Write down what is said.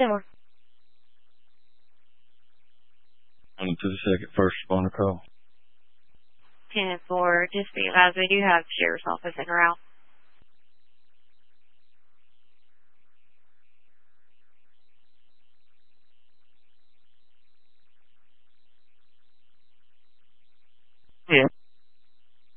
10-4. On to the second first responder call. 10-4, just be advised we do have sheriff's office en route.